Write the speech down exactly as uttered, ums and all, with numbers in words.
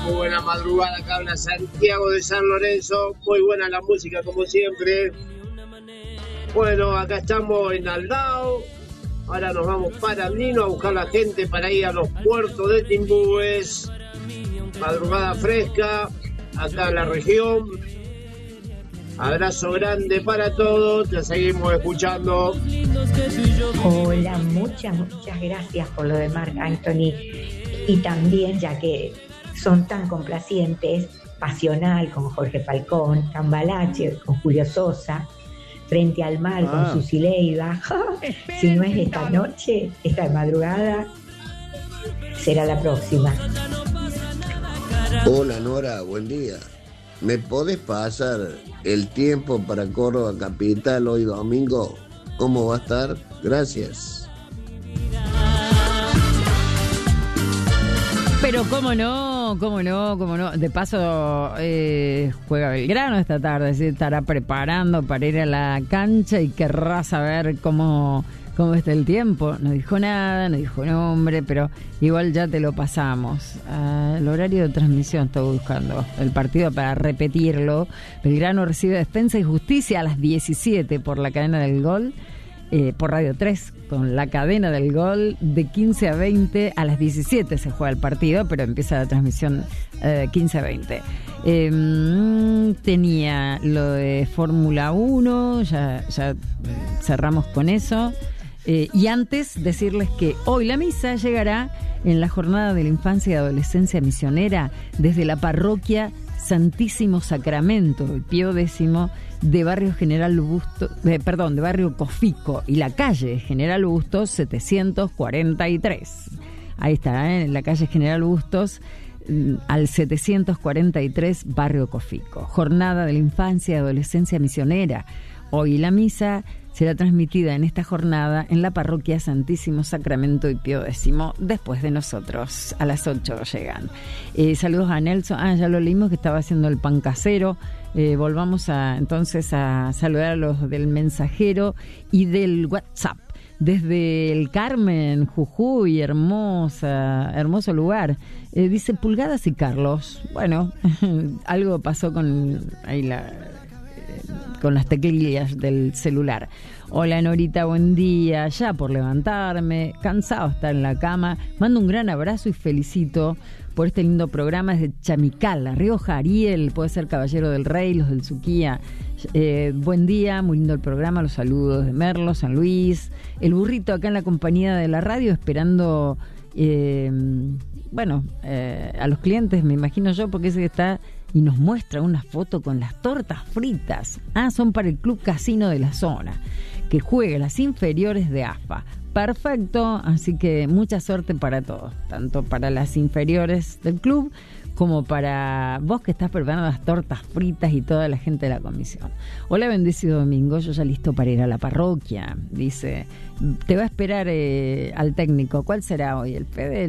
muy buena madrugada, acá habla Santiago de San Lorenzo, muy buena la música como siempre. Bueno, acá estamos en Aldao, ahora nos vamos para Andino a buscar la gente para ir a los puertos de Timbúes, madrugada fresca, acá en la región. Abrazo grande para todos, te seguimos escuchando. Hola, muchas, muchas gracias por lo de Marc Anthony. Y también, ya que son tan complacientes, Pasional con Jorge Falcón, Cambalache con Julio Sosa, Frente al Mar ah. con Susi Leiva. Si no es esta noche, esta madrugada, será la próxima. Hola Nora, buen día. ¿Me podés pasar el tiempo para Córdoba Capital hoy domingo? ¿Cómo va a estar? Gracias. Pero cómo no, cómo no, cómo no. De paso, eh, juega Belgrano esta tarde, ¿sí? Estará preparando para ir a la cancha y querrá saber cómo, cómo está el tiempo. No dijo nada, no dijo nombre, pero igual ya te lo pasamos. Uh, el horario de transmisión estoy buscando. El partido para repetirlo. Belgrano recibe Defensa y Justicia a las diecisiete por la cadena del Gol. Eh, por Radio tres, con la cadena del Gol, de quince a veinte, a las diecisiete se juega el partido, pero empieza la transmisión eh, quince a veinte. Eh, tenía lo de Fórmula uno, ya, ya cerramos con eso. Eh, y antes decirles que hoy la misa llegará en la jornada de la infancia y adolescencia misionera desde la parroquia Santísimo Sacramento, el Pío X, de Barrio General Bustos, eh, perdón, de Barrio Cofico y la calle General Bustos setecientos cuarenta y tres. Ahí está, ¿eh? En la calle General Bustos al setecientos cuarenta y tres, Barrio Cofico. Jornada de la infancia y adolescencia misionera. Hoy la misa será transmitida en esta jornada en la parroquia Santísimo Sacramento y Pío X, después de nosotros. A las ocho llegan. Eh, saludos a Nelson. Ah, ya lo leímos que estaba haciendo el pan casero. Eh, volvamos a entonces a saludar a los del mensajero y del WhatsApp. Desde el Carmen, Jujuy, hermosa, hermoso lugar. Eh, dice Pulgadas y Carlos. Bueno, algo pasó con ahí la... con las teclillas del celular. Hola Norita, buen día. Ya por levantarme, cansado de estar en la cama. Mando un gran abrazo y felicito por este lindo programa desde Chamical, La Rioja. Ariel, puede ser Caballero del Rey, los del Suquía. Eh, buen día, muy lindo el programa. Los saludos de Merlo, San Luis. El burrito acá en la compañía de la radio esperando, eh, bueno, eh, a los clientes, me imagino yo, porque ese que está... y nos muestra una foto con las tortas fritas. Ah, son para el Club Casino de la zona, que juega las inferiores de A F A. Perfecto, así que mucha suerte para todos, tanto para las inferiores del club como para vos que estás preparando las tortas fritas y toda la gente de la comisión. Hola, bendecido domingo, yo ya listo para ir a la parroquia. Dice, te va a esperar eh, al técnico. ¿Cuál será hoy? ¿El Fede?